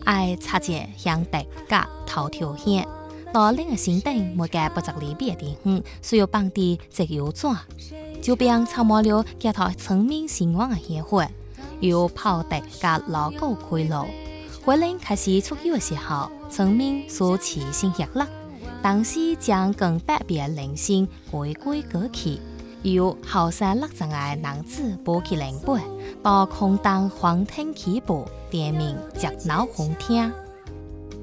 爱插件向大家头条线，到另个新店每个不着离别的地方，需要放的石油纸，就并参谋了街头村民兴旺的协会，由跑大家老狗开路。回令开始出游的时候，村民所齐心协力，当时将更百别零星规规歌曲，由后生60个男子抱起领背，到空荡黄天起步，点名接闹红听。